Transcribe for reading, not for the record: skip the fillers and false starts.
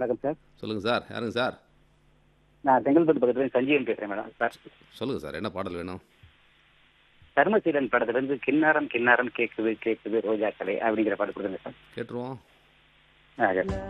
வணக்கம் சார். சொல்லுங்க சார். யாருங்க சார்? நான் செங்கல்பட்டு பக்கத்துல சஞ்சீவன் பேசுறேன் மேடம் சார். சொல்லுங்க சார். என்ன பாடல் வேணும்? தர்மசீலன் படத்துல இருந்து கின்னாரம் கின்னாரம் கேக்குது கேக்குது ரோஜாக்களே அப்படிங்கிற பாட்டு கொடுங்க சார். கேட்டுருவோம். கேட்குறேன்.